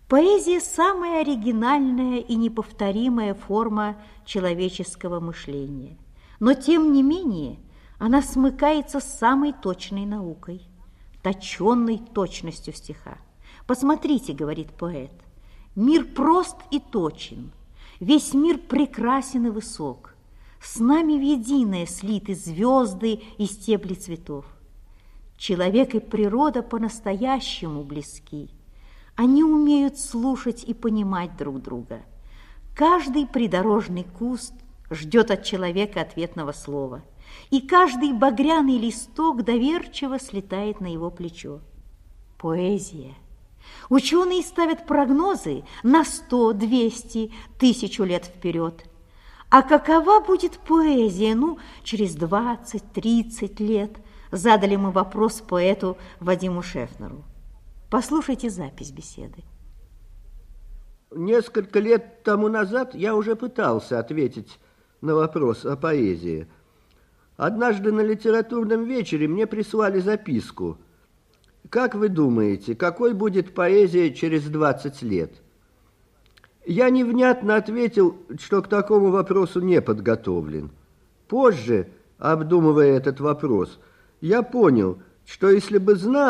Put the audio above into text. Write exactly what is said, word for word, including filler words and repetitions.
Поэзия – самая оригинальная и неповторимая форма человеческого мышления. Но, тем не менее, она смыкается с самой точной наукой, точенной точностью стиха. «Посмотрите, — говорит поэт, — мир прост и точен, весь мир прекрасен и высок, с нами в единое слиты звезды и стебли цветов. Человек и природа по-настоящему близки. Они умеют слушать и понимать друг друга. Каждый придорожный куст ждет от человека ответного слова, и каждый багряный листок доверчиво слетает на его плечо. Поэзия. Ученые ставят прогнозы на сто, двести, тысячу лет вперед. А какова будет поэзия, ну, через двадцать, тридцать лет? Задали мы вопрос поэту Вадиму Шефнеру. Послушайте запись беседы. Несколько лет тому назад я уже пытался ответить на вопрос о поэзии. Однажды на литературном вечере мне прислали записку. Как вы думаете, какой будет поэзия через двадцать лет? Я невнятно ответил, что к такому вопросу не подготовлен. Позже, обдумывая этот вопрос, я понял, что если бы знал,